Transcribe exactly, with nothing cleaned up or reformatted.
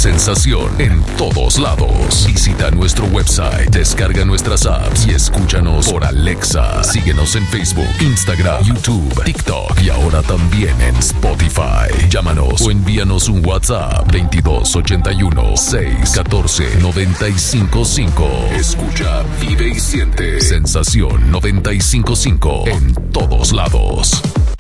sensación en todos lados. Visita nuestro website, descarga nuestras apps y escúchanos por Alexa. Síguenos en Facebook, Instagram, YouTube, TikTok y ahora también en Spotify. Llámanos o envíanos un WhatsApp veintidós ochenta y uno, seiscientos catorce, noventa y cinco cinco. Escucha, vive y siente Sensación noventa y cinco punto cinco en todos lados.